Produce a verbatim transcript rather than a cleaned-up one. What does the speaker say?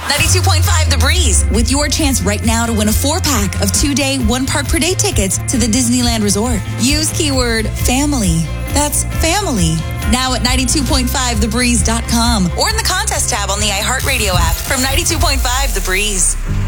ninety-two point five The Breeze, with your chance right now to win a four-pack of two-day, one-park-per-day tickets to the Disneyland Resort. Use keyword family. That's family. Now at ninety-two point five the breeze dot com or in the contest tab on the iHeartRadio app from ninety-two point five The Breeze.